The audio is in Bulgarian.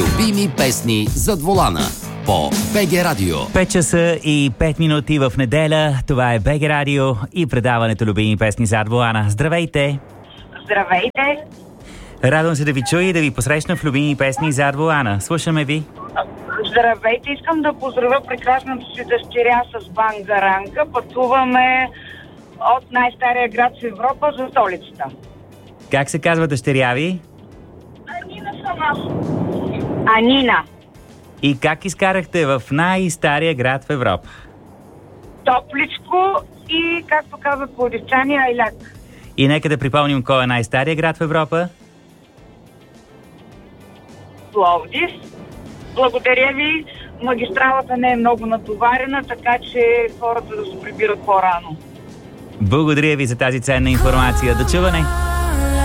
Любими песни зад волана по БГ Радио. 5 часа и 5 минути в неделя. Това е БГ Радио и предаването Любими песни зад волана. Здравейте! Здравейте! Радвам се да ви чуя и да ви посрещна в Любими песни зад волана. Слушаме ви. Здравейте! Искам да поздравя прекрасната си дъщеря с бангаранка. Пътуваме от най-стария град в Европа за столицата. Как се казва дъщеря ви? Анина съм аз. Анина. И как изкарахте в най-стария град в Европа? Топличко и, както казват пловдивчани, айляк. И нека да припомним кой е най-стария град в Европа. Пловдив. Благодаря ви. Магистралата не е много натоварена, така че хората да се прибират по-рано. Благодаря ви за тази ценна информация. До чуване!